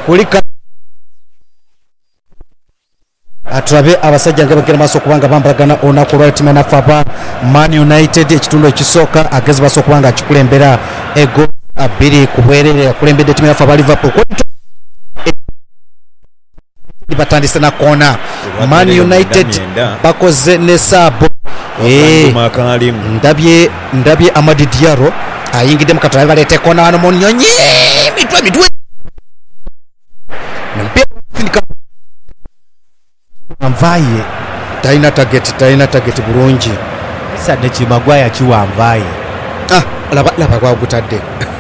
kulika aturabe abasajja nga bagera maso kubanga bambalagana onaku lwa timu nafaba Man United ekitundu ekisooka agezi baso kubanga akikulembera ego abiri kubwerere kulembedde timu nafaba Liverpool batandise na kona Man United bakoze ne sabo ndabye Amadi Diallo ayingidde mu katale balete kona hano mu nnyonyi mitwe Amvaye taina target bulungi sadde Kimagwaya kiwamvaye laba kwa gutadde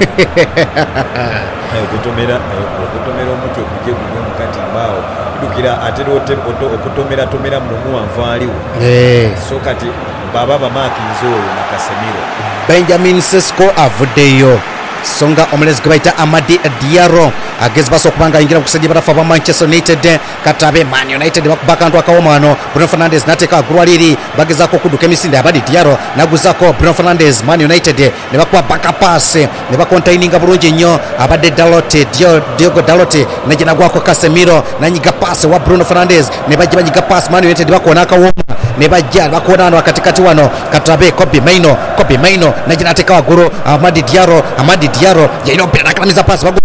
okutomera omutwe kujje gugwe mukati mbaawo dukira atero okutomera mu wanvaaliwo so kati baba bamakinzo oyo na Casemiro Benjamin Sesko avuddeyo songa omulezi gwe bayita Amadi Diallo agezi baso okubanga ayingira kusajja barafa ba Manchester United katabe Man United bakantu akawomano Bruno Fernandes nateka agulwaliri bagezako kuduka emisinde Amadi Diallo naguzako Bruno Fernandes Man United ne bakuba back pass ne bakontaininga bulungi nnyo abadde Diogo Dalot najina gwako Casemiro nanyiga pass wa Bruno Fernandes ne bagiga pass Man United bakona akawoma ne bajja bakona katikati wano katabe Kobe Maino najina ateka aguru Amadi Diallo yino pera nakalamiza pass